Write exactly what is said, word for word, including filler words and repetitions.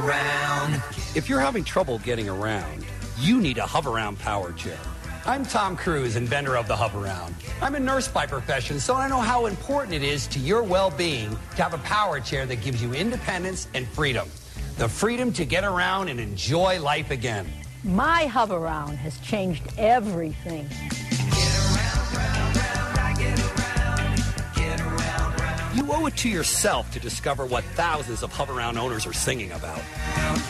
Round. If you're having trouble getting around, you need a Hover-Round power chair. I'm Tom Cruise, inventor of the Hover-Round. I'm a nurse by profession, so I know how important it is to your well-being to have a power chair that gives you independence and freedom. The freedom to get around and enjoy life again. My Hover-Round has changed everything. You owe it to yourself to discover what thousands of Hover-Round owners are singing about.